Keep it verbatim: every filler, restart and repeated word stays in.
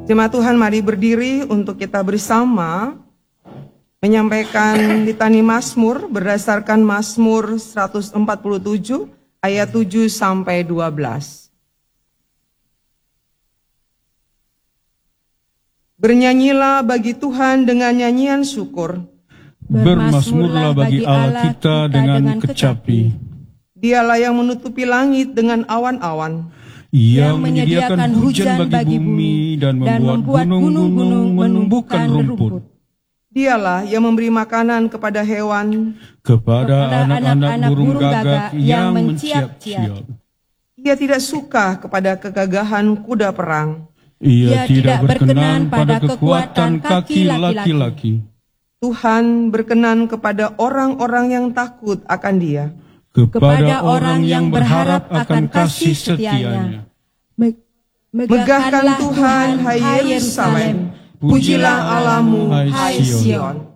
Jemaat Tuhan, mari berdiri untuk kita bersama menyampaikan litani Mazmur berdasarkan Mazmur seratus empat puluh tujuh ayat tujuh sampai dua belas. Bernyanyilah bagi Tuhan dengan nyanyian syukur. Bermazmurlah bagi Allah kita dengan kecapi. Dialah yang menutupi langit dengan awan-awan. Yang menyediakan hujan bagi bumi dan membuat gunung-gunung menumbuhkan rumput. Dialah yang memberi makanan kepada hewan, kepada anak-anak burung gagak yang menciap-ciap. Ia tidak suka kepada kegagahan kuda perang. Ia tidak berkenan pada kekuatan kaki laki-laki. Tuhan berkenan kepada orang-orang yang takut akan Dia, kepada orang yang berharap akan kasih setianya. Megahkan Tuhan, hai Yerusalem, pujilah Allahmu, hai Sion.